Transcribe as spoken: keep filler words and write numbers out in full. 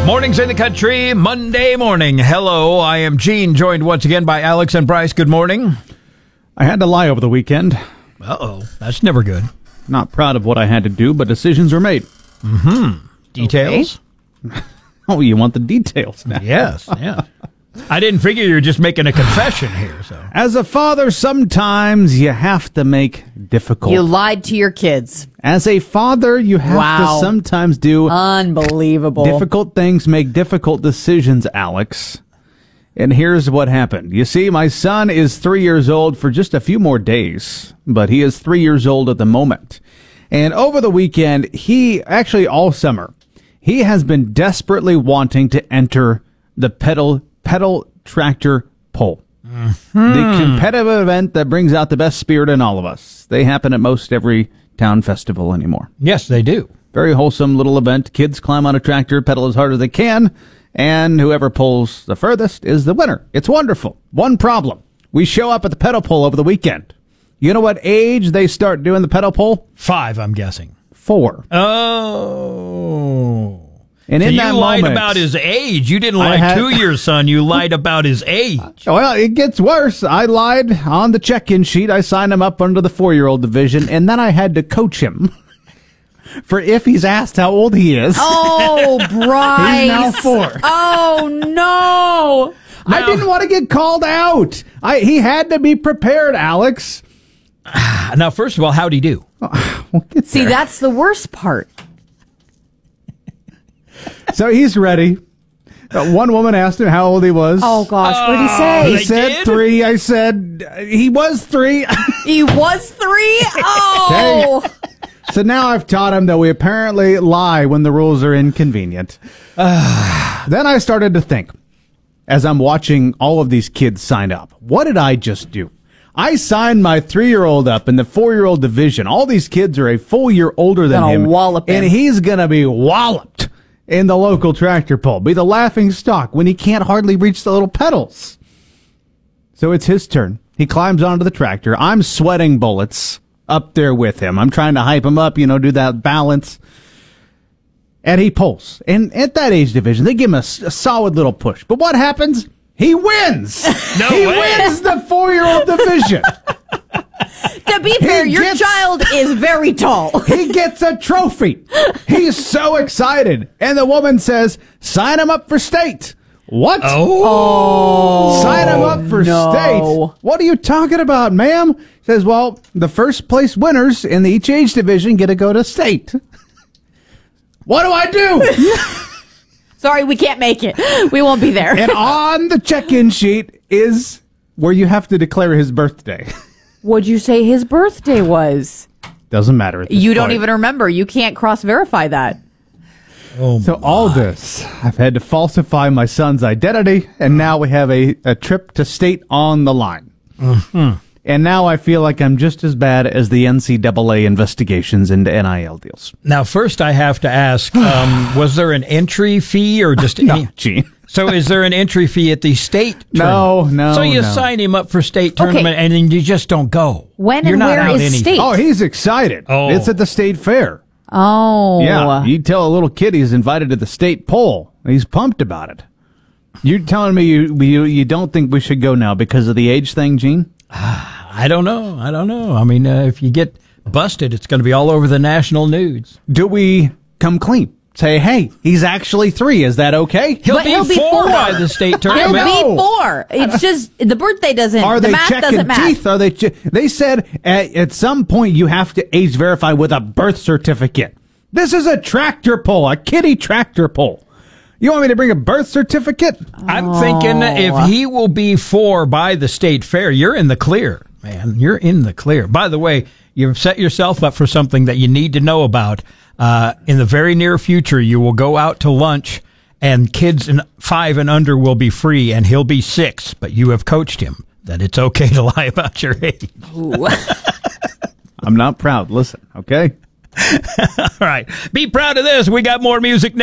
Mornings in the country, Monday morning. Hello, I am Gene, joined once again by Alex and Bryce. Good morning. I had to lie over the weekend. Uh-oh, that's never good. Not proud of what I had to do, but decisions were made. Mm-hmm. Details? Okay. Oh, you want the details now? Yes, yeah. I didn't figure you were just making a confession here. So, as a father, sometimes you have to make difficult. You lied to your kids. As a father, you have Wow. to sometimes do Unbelievable. difficult things, make difficult decisions, Alex. And here's what happened. You see, my son is three years old for just a few more days, but he is three years old at the moment. And over the weekend, he, actually all summer, he has been desperately wanting to enter the pedal pedal tractor pull. Mm-hmm. The competitive event that brings out the best spirit in all of us. They happen at most every town festival anymore. yes, they do. Very wholesome little event. Kids climb on a tractor, pedal as hard as they can, and whoever pulls the furthest is the winner. It's wonderful. One problem. We show up at the pedal pull over the weekend. You know what age they start doing the pedal pull? Five, I'm guessing. Four. Oh. And So in you that lied moment, about his age. You didn't I lie had- to your son. You lied about his age. Well, it gets worse. I lied on the check-in sheet. I signed him up under the four-year-old division, and then I had to coach him for if he's asked how old he is. Oh, Bryce. He's now four. Oh, no. I didn't want to get called out. I he had to be prepared, Alex. Now, first of all, how'd he do? We'll get See, there. that's the worst part. So he's ready. Uh, one woman asked him how old he was. Oh, gosh. What did he say? He they said did? three. I said uh, he was three. He was three? Oh. So now I've taught him that we apparently lie when the rules are inconvenient. Then I started to think, as I'm watching all of these kids sign up, what did I just do? I signed my three-year-old up in the four-year-old division. All these kids are a full year older than Gonna him. wallop him. And he's going to be walloped in the local tractor pull, be the laughing stock when he can't hardly reach the little pedals. So it's his turn. He climbs onto the tractor. I'm sweating bullets up there with him. I'm trying to hype him up, you know, do that balance. And he pulls. And at that age division, they give him a, s- a solid little push. But what happens? He wins. No he way. wins the four-year-old division. To be fair, your gets- child is very tall. He gets a trophy. He's so excited. And the woman says, sign him up for state. What? Oh. Sign him up for no. state. What are you talking about, ma'am? Says, well, the first place winners in the each age division get to go to state. What do I do? Sorry, we can't make it. We won't be there. And on the check-in sheet is where you have to declare his birthday. What'd you say his birthday was? Doesn't matter. at this You don't point. even remember. You can't cross-verify that. Oh, So all this, I've had to falsify my son's identity, and now we have a, a trip to state on the line. Mm-hmm. And now I feel like I'm just as bad as the N C double A investigations into N I L deals. Now, first I have to ask, um, was there an entry fee or just No, any? Gene. So is there an entry fee at the state No, tournament? no, So you no. sign him up for state tournament and then you just don't go. When You're and not where out is anything. state? Oh, he's excited. Oh. It's at the state fair. Oh. Yeah, you tell a little kid he's invited to the state poll. He's pumped about it. You're telling me you you, you don't think we should go now because of the age thing, Gene? I don't know. I don't know. I mean, uh, if you get busted, it's going to be all over the national news. Do we come clean? Say, hey, he's actually three. Is that okay? He'll But be he'll be four four. by the state He'll tournament. know. be four. It's just the birthday doesn't. Are the they math checking doesn't match. teeth? Are they? Che- they said at, at some point you have to age verify with a birth certificate. This is a tractor pull, a kiddie tractor pull. You want me to bring a birth certificate? I'm thinking if he will be four by the state fair, you're in the clear, man. You're in the clear. By the way, you've set yourself up for something that you need to know about. Uh, in the very near future, you will go out to lunch and kids in five and under will be free and he'll be six, but you have coached him that it's okay to lie about your age. Ooh. I'm not proud. Listen, okay? All right. Be proud of this. We got more music next.